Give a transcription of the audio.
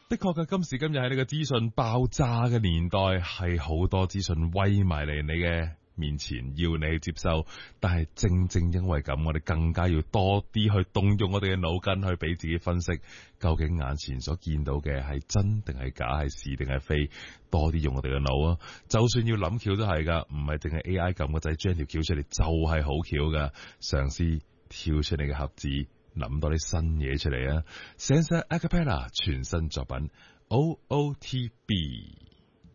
的確嘅，今時今日喺呢個資訊爆炸嘅年代，係好多資訊威埋嚟你嘅面前，要你去接受。但係正正因為咁，我哋更加要多啲去動用我哋嘅腦筋，去俾自己分析，究竟眼前所見到嘅係真定係假，係是定係非。多啲用我哋嘅腦啊！就算要諗橋都係噶，唔係淨係 AI 撳個掣，將條橋出嚟就係好橋噶。嘗試跳出你嘅盒子，諗多啲新嘢出嚟啊！Senza Acapella 全新作品 OOTB。